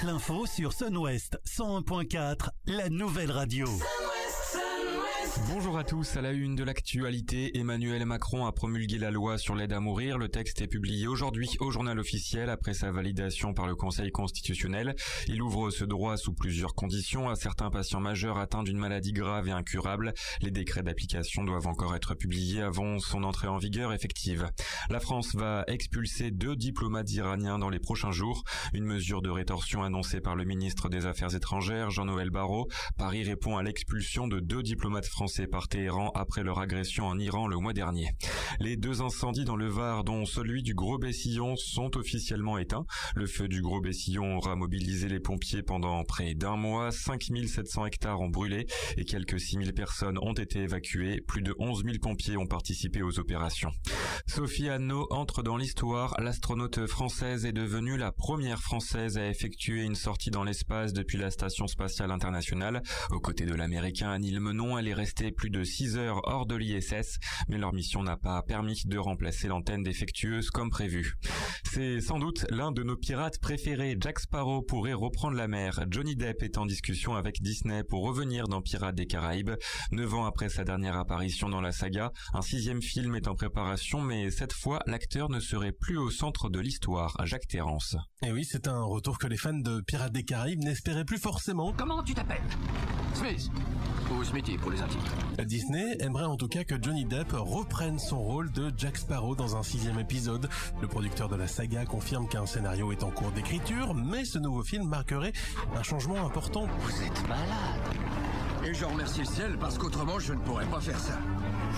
l'info sur Sun West 101.4, la nouvelle radio. Bonjour à tous, à la une de l'actualité, Emmanuel Macron a promulgué la loi sur l'aide à mourir. Le texte est publié aujourd'hui au journal officiel après sa validation par le Conseil constitutionnel. Il ouvre ce droit sous plusieurs conditions à certains patients majeurs atteints d'une maladie grave et incurable. Les décrets d'application doivent encore être publiés avant son entrée en vigueur effective. La France va expulser 2 diplomates iraniens dans les prochains jours. Une mesure de rétorsion annoncée par le ministre des Affaires étrangères, Jean-Noël Barrot. Paris répond à l'expulsion de 2 diplomates français par Téhéran après leur agression en Iran le mois dernier. Les 2 incendies dans le Var, dont celui du Gros Bessillon, sont officiellement éteints. Le feu du Gros Bessillon aura mobilisé les pompiers pendant près d'un mois. 5700 hectares ont brûlé et quelques 6000 personnes ont été évacuées. Plus de 11 000 pompiers ont participé aux opérations. Sophie Anneau entre dans l'histoire. L'astronaute française est devenue la première française à effectuer une sortie dans l'espace depuis la Station spatiale internationale. Aux côtés de l'américain Anil Menon, elle est restée plus de 6 heures hors de l'ISS, mais leur mission n'a pas permis de remplacer l'antenne défectueuse comme prévu. C'est sans doute l'un de nos pirates préférés. Jack Sparrow pourrait reprendre la mer. Johnny Depp est en discussion avec Disney pour revenir dans Pirates des Caraïbes. 9 ans après sa dernière apparition dans la saga, un 6e film est en préparation, mais cette fois, l'acteur ne serait plus au centre de l'histoire. Jacques Terrance. Et oui, c'est un retour que les fans de Pirates des Caraïbes n'espéraient plus forcément. Comment tu t'appelles? Smith ou Smithy pour les intimes. Disney aimerait en tout cas que Johnny Depp reprenne son rôle de Jack Sparrow dans un 6e épisode. Le producteur de la saga confirme qu'un scénario est en cours d'écriture, mais ce nouveau film marquerait un changement important. Vous êtes malade. Et je remercie le ciel parce qu'autrement je ne pourrais pas faire ça.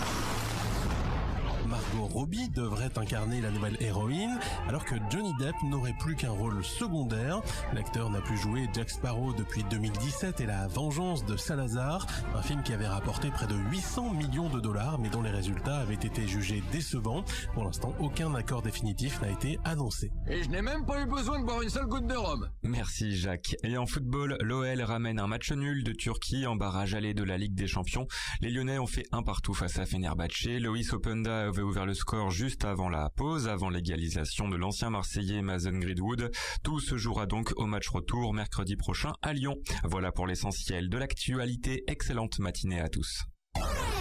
Margot Robbie devrait incarner la nouvelle héroïne, alors que Johnny Depp n'aurait plus qu'un rôle secondaire. L'acteur n'a plus joué Jack Sparrow depuis 2017 et La Vengeance de Salazar, un film qui avait rapporté près de 800 millions de dollars, mais dont les résultats avaient été jugés décevants. Pour l'instant, aucun accord définitif n'a été annoncé. Et je n'ai même pas eu besoin de boire une seule goutte de rhum. Merci Jacques. Et en football, l'OL ramène un match nul de Turquie en barrage aller de la Ligue des Champions. Les Lyonnais ont fait 1-1 face à Fenerbahçe. Loïs Openda avait ouvert le score juste avant la pause, avant l'égalisation de l'ancien Marseillais Mason Greenwood. Tout se jouera donc au match retour mercredi prochain à Lyon. Voilà pour l'essentiel de l'actualité. Excellente matinée à tous.